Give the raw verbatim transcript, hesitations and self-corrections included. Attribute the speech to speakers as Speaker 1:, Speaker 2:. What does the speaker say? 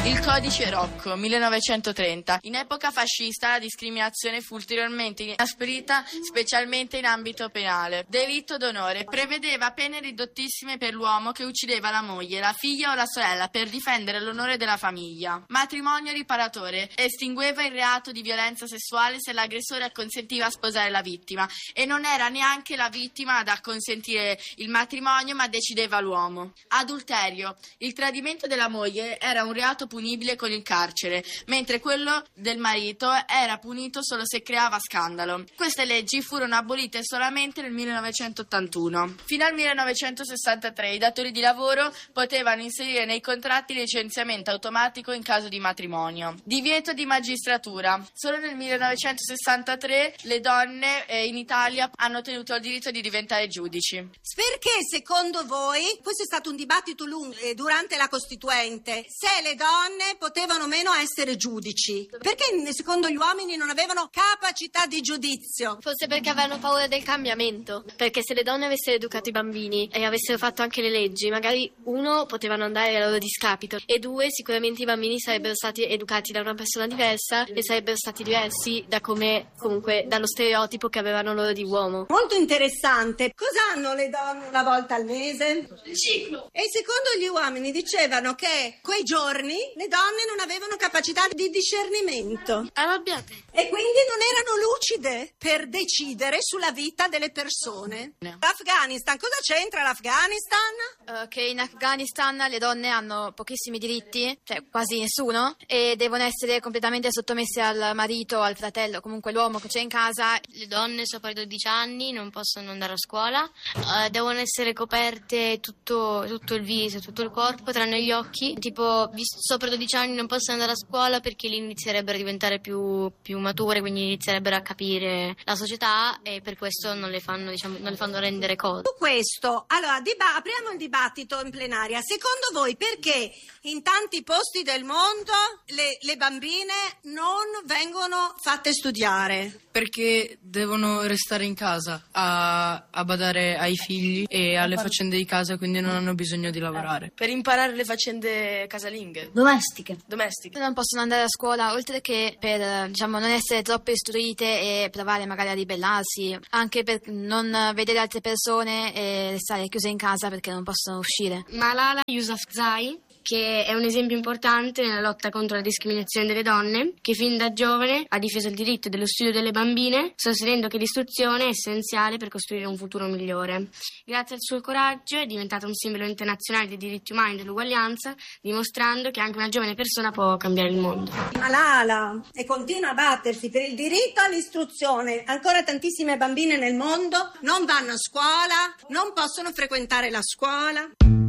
Speaker 1: Il codice Rocco, millenovecentotrenta. In epoca fascista la discriminazione fu ulteriormente inasprita, specialmente in ambito penale. Delitto d'onore. Prevedeva pene ridottissime per l'uomo che uccideva la moglie, la figlia o la sorella per difendere l'onore della famiglia. Matrimonio riparatore. Estingueva il reato di violenza sessuale se l'aggressore acconsentiva a sposare la vittima e non era neanche la vittima ad acconsentire il matrimonio, ma decideva l'uomo. Adulterio. Il tradimento della moglie era un reato punibile con il carcere, mentre quello del marito era punito solo se creava scandalo. Queste leggi furono abolite solamente nel millenovecentottantuno. Fino al millenovecentosessantatré i datori di lavoro potevano inserire nei contratti licenziamento automatico in caso di matrimonio. Divieto di magistratura. Solo nel millenovecentosessantatré le donne eh, in Italia hanno ottenuto il diritto di diventare giudici.
Speaker 2: Perché secondo voi, questo è stato un dibattito lungo eh, durante la Costituente, se le donne potevano o meno essere giudici? Perché secondo gli uomini non avevano capacità di giudizio?
Speaker 3: Forse perché avevano paura del cambiamento, perché se le donne avessero educato i bambini e avessero fatto anche le leggi, magari uno, potevano andare a loro discapito e due, sicuramente i bambini sarebbero stati educati da una persona diversa e sarebbero stati diversi da come, comunque, dallo stereotipo che avevano loro di uomo.
Speaker 2: Molto interessante. Cosa hanno le donne una volta al mese?
Speaker 1: Il ciclo.
Speaker 2: E secondo gli uomini dicevano che quei giorni le donne non avevano capacità di discernimento.
Speaker 3: Arrabbiate.
Speaker 2: E quindi non erano lucide per decidere sulla vita delle persone.
Speaker 1: No.
Speaker 2: L'Afghanistan, cosa c'entra l'Afghanistan?
Speaker 3: Uh, che in Afghanistan le donne hanno pochissimi diritti, cioè quasi nessuno, e devono essere completamente sottomesse al marito o al fratello, comunque l'uomo che c'è in casa.
Speaker 4: Le donne sopra i dodici anni non possono andare a scuola, uh, devono essere coperte tutto, tutto il viso, tutto il corpo, tranne gli occhi. Tipo, sopra i dodici anni non possono andare a scuola perché lì inizierebbero a diventare più, più mature, quindi inizierebbero a capire la società e per questo non le fanno, diciamo, non le fanno rendere conto.
Speaker 2: Su questo, allora, diba- apriamo il dibattito in plenaria. Secondo voi perché in tanti posti del mondo le, le bambine non vengono fatte studiare?
Speaker 5: Perché devono restare in casa a, a badare ai figli e alle faccende di casa, quindi non hanno bisogno di lavorare.
Speaker 1: Per imparare le faccende casalinghe.
Speaker 6: Domestiche.
Speaker 1: Domestiche.
Speaker 3: Non possono andare a scuola, oltre che per, diciamo, non essere troppo istruite e provare magari a ribellarsi, anche per non vedere altre persone e restare chiuse in casa perché non possono uscire.
Speaker 4: Malala Yousafzai, che è un esempio importante nella lotta contro la discriminazione delle donne, che fin da giovane ha difeso il diritto dello studio delle bambine, sostenendo che l'istruzione è essenziale per costruire un futuro migliore. Grazie al suo coraggio è diventata un simbolo internazionale dei diritti umani e dell'uguaglianza, dimostrando che anche una giovane persona può cambiare il mondo.
Speaker 2: Malala e continua a battersi per il diritto all'istruzione. Ancora tantissime bambine nel mondo non vanno a scuola, non possono frequentare la scuola.